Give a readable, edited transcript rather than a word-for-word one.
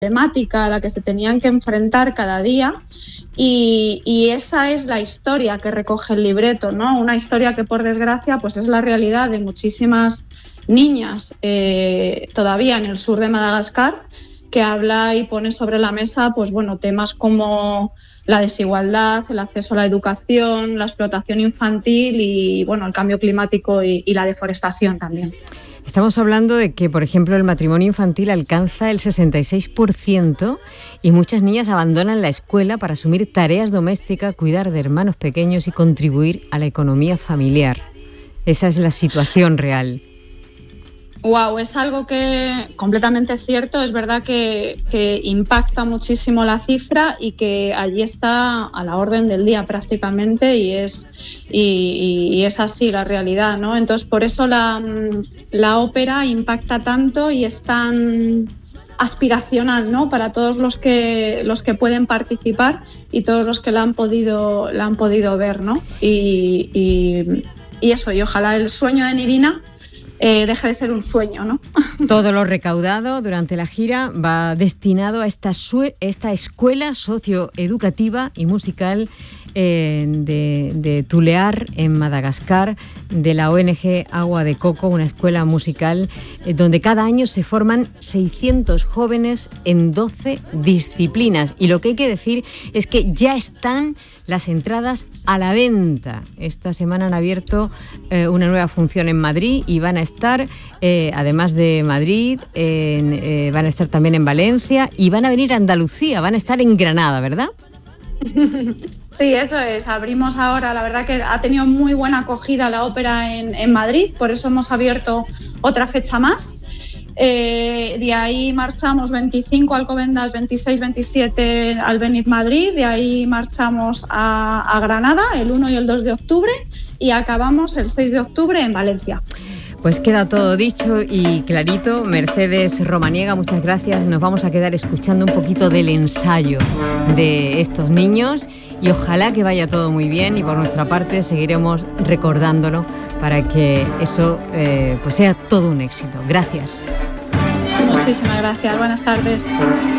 problemática a la que se tenían que enfrentar cada día, y esa es la historia que recoge el libreto, ¿no? Una historia que, por desgracia, pues es la realidad de muchísimas niñas todavía en el sur de Madagascar, que habla y pone sobre la mesa, pues bueno, temas como la desigualdad, el acceso a la educación, la explotación infantil y bueno, el cambio climático y la deforestación también. Estamos hablando de que, por ejemplo, el matrimonio infantil alcanza el 66% y muchas niñas abandonan la escuela para asumir tareas domésticas, cuidar de hermanos pequeños y contribuir a la economía familiar. Esa es la situación real. Wow, es algo que completamente cierto. Es verdad que impacta muchísimo la cifra y que allí está a la orden del día prácticamente, y es así la realidad, ¿no? Entonces, por eso la ópera impacta tanto y es tan aspiracional, ¿no? Para todos los que pueden participar y todos los que la han podido ver, ¿no? Y eso, y ojalá el sueño de Nirina deja de ser un sueño, ¿no? Todo lo recaudado durante la gira va destinado a esta escuela socioeducativa y musical de Tulear, en Madagascar, de la ONG Agua de Coco, una escuela musical donde cada año se forman 600 jóvenes en 12 disciplinas. Y lo que hay que decir es que ya están las entradas a la venta. Esta semana han abierto una nueva función en Madrid y van a estar, además de Madrid, van a estar también en Valencia y van a venir a Andalucía, van a estar en Granada, ¿verdad? Sí, eso es. Abrimos ahora, la verdad que ha tenido muy buena acogida la ópera en Madrid, por eso hemos abierto otra fecha más. De ahí marchamos 25 Alcobendas, 26, 27 al Benit Madrid, de ahí marchamos a Granada el 1 y el 2 de octubre y acabamos el 6 de octubre en Valencia. Pues queda todo dicho y clarito. Mercedes Romaniega, muchas gracias. Nos vamos a quedar escuchando un poquito del ensayo de estos niños y ojalá que vaya todo muy bien, y por nuestra parte seguiremos recordándolo para que eso pues sea todo un éxito. Gracias. Muchísimas gracias. Buenas tardes.